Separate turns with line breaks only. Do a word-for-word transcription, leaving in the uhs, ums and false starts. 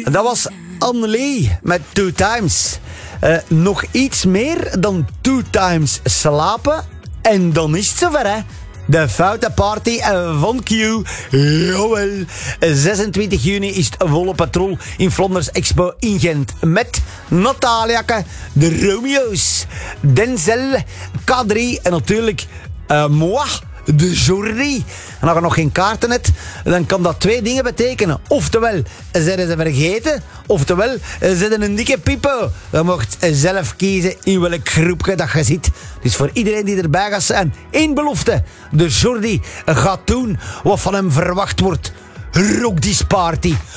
Dat was Annelie met Two Times. Uh, nog iets meer dan Two Times slapen en dan is het zover, hè. De foute party van Q. Jawel. zesentwintig juni is het volle patrol in Flanders Expo in Gent. Met Nataliake, de Romeo's, Denzel, K drie en natuurlijk uh, moi, de Jordi. En als je nog geen kaarten hebt, dan kan dat twee dingen betekenen. Oftewel, zijn ze vergeten. Oftewel, zijn een dikke piepo. Dan mocht je zelf kiezen in welk groepje dat je zit. Dus voor iedereen die erbij gaat zijn, één belofte. De Jordi gaat doen wat van hem verwacht wordt. Rock this party.